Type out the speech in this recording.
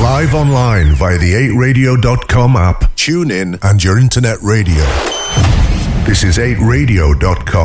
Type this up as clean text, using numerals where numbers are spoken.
Live online via the 8radio.com app, tune in, and your internet radio. This is 8radio.com.